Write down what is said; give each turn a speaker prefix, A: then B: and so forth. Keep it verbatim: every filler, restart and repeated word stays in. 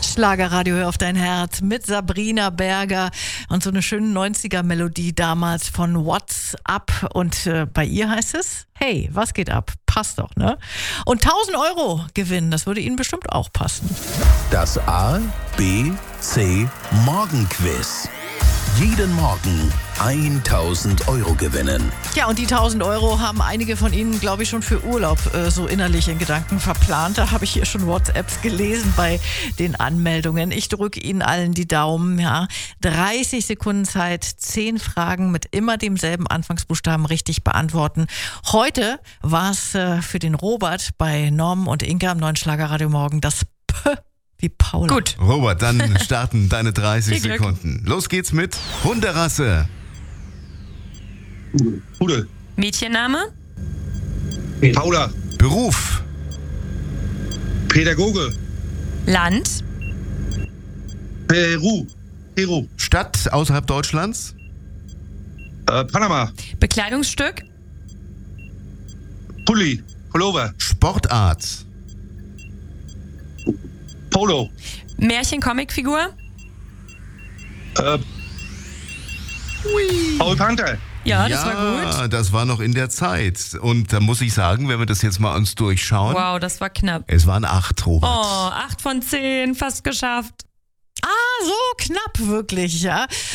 A: Schlagerradio, hör auf dein Herz mit Sabrina Berger und so eine schöne neunziger-Melodie damals von What's Up und äh, bei ihr heißt es, hey, was geht ab? Passt doch, ne? Und tausend Euro gewinnen, das würde Ihnen bestimmt auch passen.
B: Das A, B, C Morgenquiz. Jeden Morgen tausend Euro gewinnen.
A: Ja, und die tausend Euro haben einige von Ihnen, glaube ich, schon für Urlaub äh, so innerlich in Gedanken verplant. Da habe ich hier schon WhatsApps gelesen bei den Anmeldungen. Ich drücke Ihnen allen die Daumen. Ja. dreißig Sekunden Zeit, zehn Fragen mit immer demselben Anfangsbuchstaben richtig beantworten. Heute war es äh, für den Robert bei Norm und Inka am neuen Schlagerradio Morgen das P wie Paula.
C: Gut. Robert, dann starten deine dreißig Sekunden. Los geht's mit Hunderasse.
D: Pudel.
E: Mädchenname?
D: Paula.
C: Beruf.
D: Pädagoge.
E: Land?
D: Peru. Peru.
C: Stadt außerhalb Deutschlands.
D: Äh, Panama.
E: Bekleidungsstück?
D: Pulli. Pullover.
C: Sportart.
D: Polo.
E: Märchen-Comicfigur?
D: Äh, Paul Panther.
E: Ja, das
C: ja,
E: war gut.
C: das war noch in der Zeit. Und da muss ich sagen, wenn wir das jetzt mal uns durchschauen.
E: Wow, das war knapp.
C: Es waren acht, Robert.
E: Oh, acht von zehn, fast geschafft.
A: Ah, so knapp wirklich, ja.